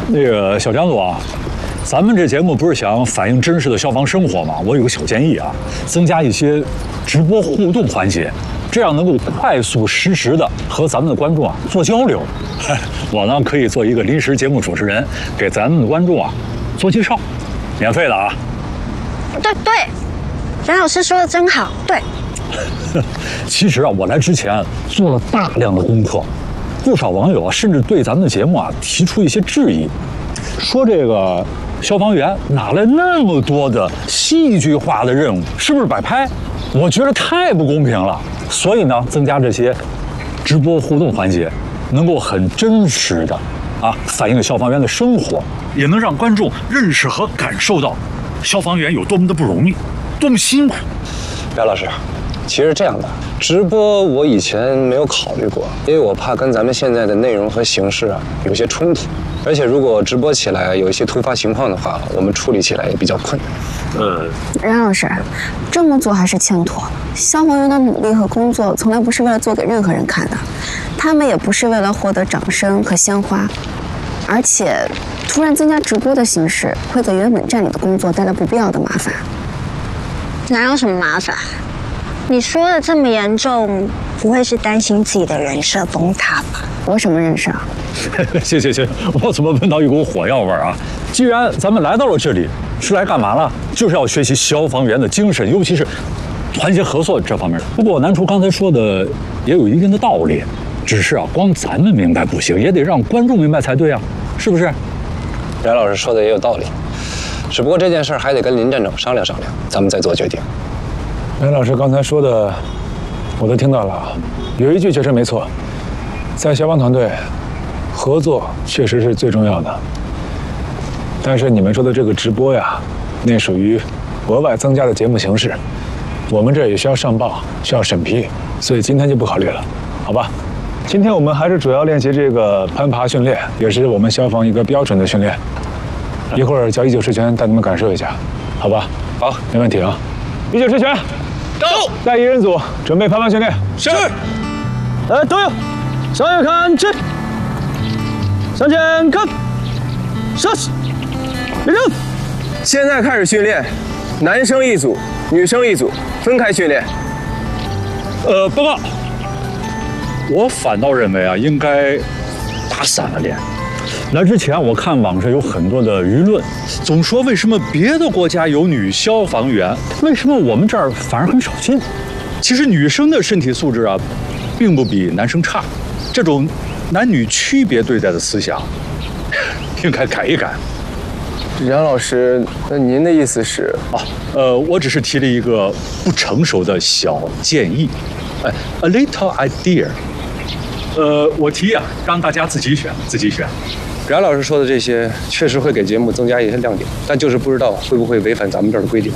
那个小张总啊，咱们这节目不是想反映真实的消防生活吗？我有个小建议啊，增加一些直播互动环节，这样能够快速实时的和咱们的观众啊做交流。我呢可以做一个临时节目主持人，给咱们的观众啊做介绍，免费的啊。 对，冉老师说的真好，对。 其实啊，我来之前做了大量的功课，不少网友啊甚至对咱们的节目啊提出一些质疑，说这个消防员哪来那么多的戏剧化的任务，是不是摆拍？我觉得太不公平了。所以呢，增加这些直播互动环节，能够很真实的反映消防员的生活，也能让观众认识和感受到消防员有多么的不容易，多么辛苦。 姚老师，其实这样的直播我以前没有考虑过，因为我怕跟咱们现在的内容和形式有些冲突，而且如果直播起来有一些突发情况的话，我们处理起来也比较困难。 冉老师，这么做还是欠妥。消防员的努力和工作从来不是为了做给任何人看的，他们也不是为了获得掌声和鲜花，而且突然增加直播的形式，会给原本站里的工作带来不必要的麻烦。哪有什么麻烦？你说的这么严重，不会是担心自己的人设崩塌吧？我什么人设？ 行，我怎么闻到一股火药味啊？既然咱们来到了这里，是来干嘛了？就是要学习消防员的精神，尤其是团结合作这方面。不过南厨刚才说的也有一定的道理，只是光咱们明白不行，也得让观众明白才对啊，是不是？ 冉老师说的也有道理，只不过这件事还得跟林站长商量商量，咱们再做决定。 冉老师刚才说的，我都听到了，有一句确实没错，在消防团队，合作确实是最重要的。但是你们说的这个直播呀，那属于额外增加的节目形式，我们这也需要上报，需要审批，所以今天就不考虑了，好吧？今天我们还是主要练习这个攀爬训练，也是我们消防一个标准的训练。一会儿叫119拳带你们感受一下，好吧？ 好， 没问题啊。119拳。 走， 带1人组准备攀爬训练。 是。 都有，向右看齐，向前看，射击，立正。 现在开始训练，男生一组，女生一组，分开训练。 报告，我反倒认为应该打散了练。来之前我看网上有很多的舆论，总说为什么别的国家有女消防员，为什么我们这儿反而很少见？其实女生的身体素质并不比男生差，这种男女区别对待的思想应该改一改。 冉老师，那您的意思是？ 我只是提了一个不成熟的小建议，a little idea。我提让大家自己选。 冉老师说的这些确实会给节目增加一些亮点，但就是不知道会不会违反咱们这儿的规定。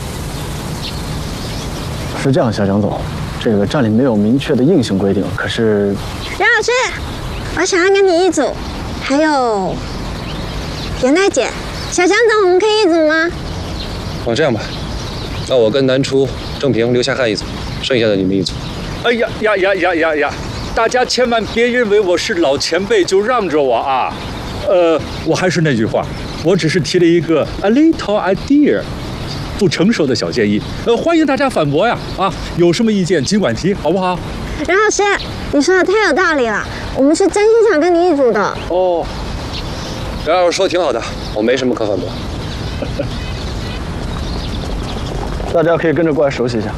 是这样，小蒋总，这个站里没有明确的硬性规定，可是冉老师，我想要跟你一组，还有严大姐、小蒋总，我们可以一组吗？ 这样吧，那我跟南厨、郑平、刘夏汉一组，剩下的你们一组。 哎呀！大家千万别认为我是老前辈就让着我啊！我还是那句话，我只是提了一个 a little idea， 不成熟的小建议。欢迎大家反驳呀！有什么意见尽管提，好不好？ 冉老师，你说的太有道理了，我们是真心想跟你一组的。 冉老师说挺好的，我没什么可反驳。 大家可以跟着过来熟悉一下。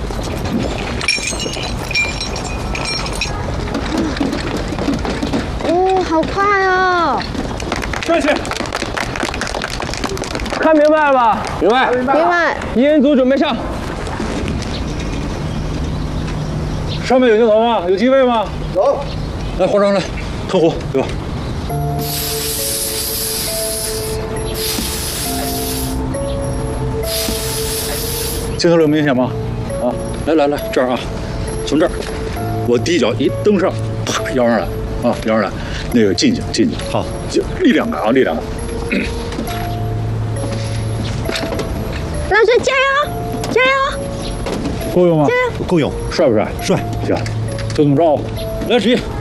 好快哦！ 站起！看明白了吧？ 明白。 1人组准备上。上面有镜头吗？有机位吗？ 有。 来，黄章来，特护，对吧？镜头有明显吗？来，这儿从这儿，我第一脚一蹬上，啪，摇上来。摇上来，那个进去，好，力量感。 老师加油！ 够用吗？够用，帅不帅？帅，行，就这么着，来，10。